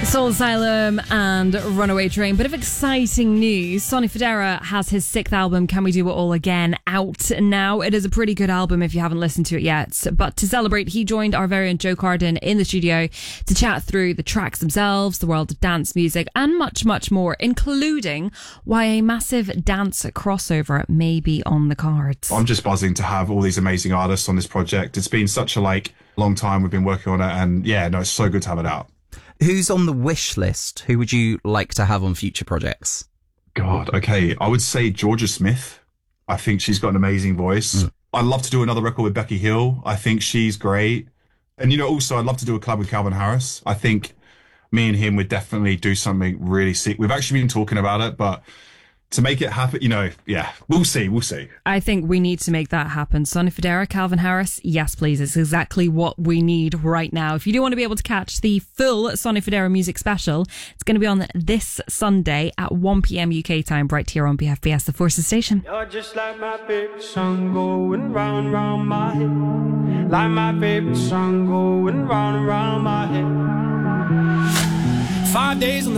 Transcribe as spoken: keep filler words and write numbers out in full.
Soul Asylum and Runaway Train. Bit of exciting news. Sonny Fodera has his sixth album, Can We Do It All Again, out now. It is a pretty good album if you haven't listened to it yet. But to celebrate, he joined our very own Joe Carden in the studio to chat through the tracks themselves, the world of dance music, and much, much more, including why a massive dance crossover may be on the cards. I'm just buzzing to have all these amazing artists on this project. It's been such a like long time we've been working on it, and yeah, no, it's so good to have it out. Who's on the wish list? Who would you like to have on future projects? God, okay. I would say Georgia Smith. I think she's got an amazing voice. Mm. I'd love to do another record with Becky Hill. I think she's great. And, you know, also I'd love to do a collab with Calvin Harris. I think me and him would definitely do something really sick. We've actually been talking about it, but to make it happen, you know, yeah, we'll see, we'll see. I think we need to make that happen. Sonny Fodera, Calvin Harris, yes, please. It's exactly what we need right now. If you do want to be able to catch the full Sonny Fodera music special, it's going to be on this Sunday at one p.m. U K time, right here on B F B S, the Forces station. You're just like my favorite song going round, round my head. Like my favorite song going round, round my head. Five days on the